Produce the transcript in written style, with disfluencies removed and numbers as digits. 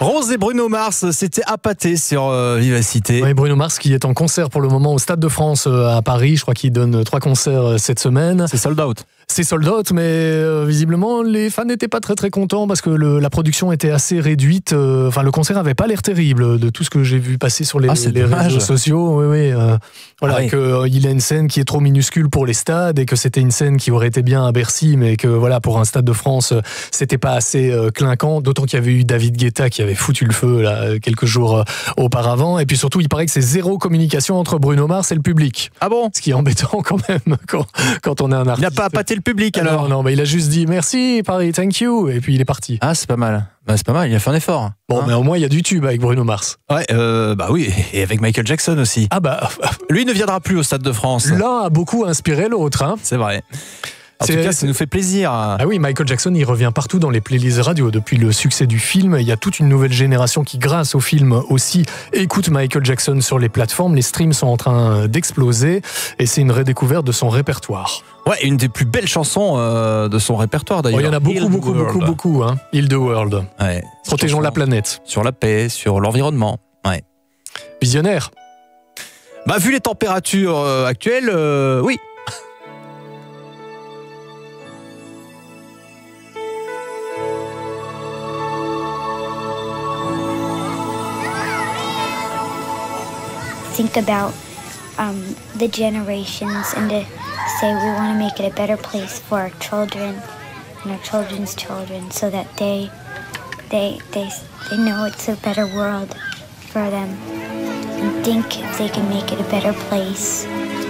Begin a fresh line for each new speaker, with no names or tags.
Rose et Bruno Mars, c'était appâté sur Vivacité.
Oui, Bruno Mars qui est en concert pour le moment au Stade de France à Paris. Je crois qu'il donne 3 concerts cette semaine.
C'est sold out.
C'est sold out, mais visiblement les fans n'étaient pas très contents parce que la production était assez réduite. Enfin, le concert n'avait pas l'air terrible de tout ce que j'ai vu passer sur les réseaux sociaux. Oui. Voilà,
oui.
qu'il a une scène qui est trop minuscule pour les stades et que c'était une scène qui aurait été bien à Bercy, mais que voilà, pour un Stade de France, c'était pas assez clinquant. D'autant qu'il y avait eu David Guetta qui avait foutu le feu là quelques jours auparavant. Et puis surtout, il paraît que c'est zéro communication entre Bruno Mars et le public.
Ah bon ?
Ce qui est embêtant quand même quand on est un artiste.
Il n'a pas appâté le public alors ?
Non, mais il a juste dit merci Paris, thank you, et puis il est parti.
Ah, c'est pas mal. C'est pas mal, il a fait un effort.
Bon, mais au moins il y a du tube avec Bruno Mars.
Ouais, bah oui, et avec Michael Jackson aussi.
Ah bah,
lui ne viendra plus au Stade de France.
L'un a beaucoup inspiré l'autre. Hein.
C'est vrai. En tout cas, ça nous fait plaisir.
Ah oui, Michael Jackson, il revient partout dans les playlists radio. Depuis le succès du film, il y a toute une nouvelle génération qui, grâce au film aussi, écoute Michael Jackson sur les plateformes. Les streams sont en train d'exploser et c'est une redécouverte de son répertoire.
Ouais, une des plus belles chansons de son répertoire d'ailleurs.
Il y en a beaucoup. Hein. Heal the World.
Ouais,
protégeons la planète.
Sur la paix, sur l'environnement. Ouais.
Visionnaire.
Bah, vu les températures actuelles, oui.
Think about the generations and to say we want to make it a better place for our children and our children's children so that they know it's a better world for them and think if they can make it a better place.